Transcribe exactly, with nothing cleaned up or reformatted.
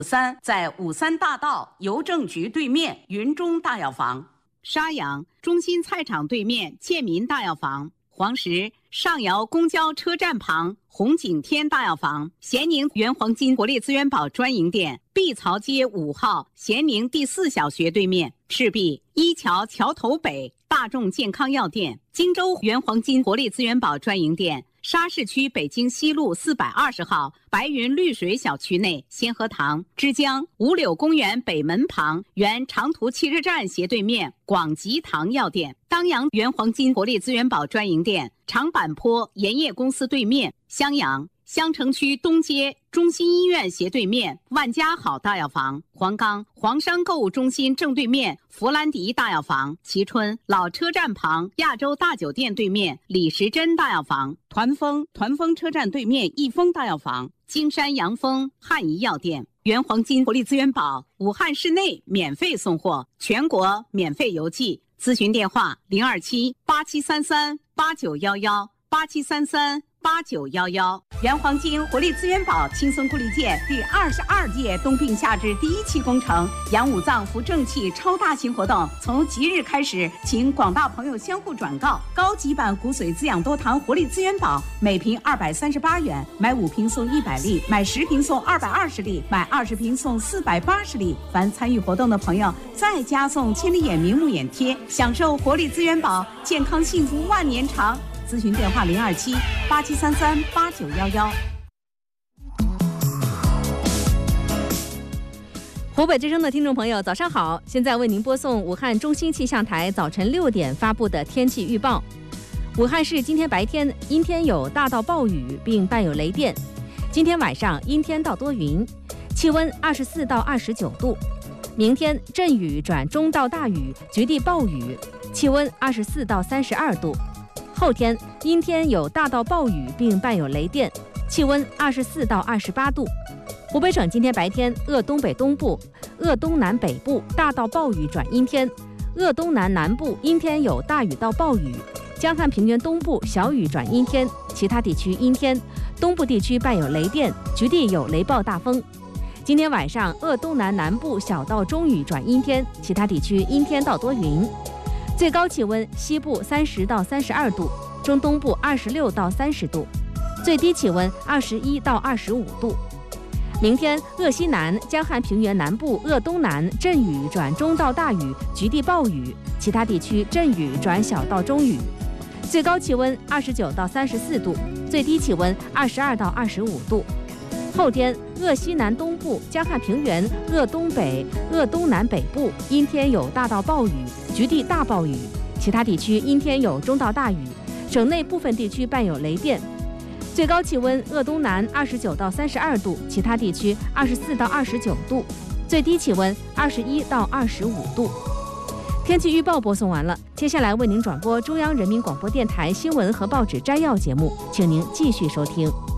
三在五三大道邮政局对面云中大药房。 沙阳中心菜场对面建民大药房。黄石上窑公交车站旁红景天大药房。咸宁原黄金国力资源宝专营店，碧槽街五号咸宁第四小学对面。赤壁一桥桥头北大众健康药店。荆州原黄金国力资源宝专营店。沙市区北京西路四百二十号白云绿水小区内先河堂。枝江五柳公园北门旁原长途汽车站斜对面广吉堂药店。当阳原黄金国力资源宝专营店。长坂坡盐业公司对面。襄阳襄城区东街中心医院斜对面万家好大药房。黄冈黄山购物中心正对面弗兰迪大药房。蕲春老车站旁亚洲大酒店对面李时珍大药房。 团丰团丰车站对面益丰大药房。 金山阳丰汉仪药店。原黄金国力资源宝武汉市内免费送货，全国免费邮寄。咨询电话零二七八七三三八九幺幺八七三三八九幺幺。 原黄金活力资源宝青松固力件第二十二届冬病夏治第一期工程养五脏扶正气超大型活动从即日开始，请广大朋友相互转告。高级版骨髓滋养多糖活力资源宝每瓶二百三十八元，买五瓶送一百粒，买十瓶送二百二十粒，买二十瓶送四百八十粒。凡参与活动的朋友再加送千里眼明目眼贴，享受活力资源宝，健康幸福万年长。咨询电话零二七八七三三八九幺幺。 湖北之声的听众朋友，早上好！现在为您播送武汉中心气象台早晨六点发布的天气预报。武汉市今天白天阴天有大到暴雨，并伴有雷电；今天晚上阴天到多云，气温二十四到二十九度。明天阵雨转中到大雨，局地暴雨，气温二十四到三十二度。后天阴天有大到暴雨，并伴有雷电，气温二十四到二十八度。湖北省今天白天鄂东北东部、鄂东南北部大到暴雨转阴天，鄂东南南部阴天有大雨到暴雨，江汉平原东部小雨转阴天，其他地区阴天，东部地区伴有雷电，局地有雷暴大风。今天晚上鄂东南南部小到中雨转阴天，其他地区阴天到多云。最高气温西部三十到三十二度，中东部二十六到三十度，最低气温二十一到二十五度。明天鄂西南、江汉平原南部、鄂东南阵雨转中到大雨，局地暴雨，其他地区阵雨转小到中雨。最高气温二十九到三十四度，最低气温二十二到二十五度。后天鄂西南东部、江汉平原、鄂东北、鄂东南北部阴天有大到暴雨，局地大暴雨，其他地区阴天有中到大雨，省内部分地区伴有雷电。最高气温鄂东南二十九到三十二度，其他地区二十四到二十九度，最低气温二十一到二十五度。天气预报播送完了，接下来为您转播中央人民广播电台新闻和报纸摘要节目，请您继续收听。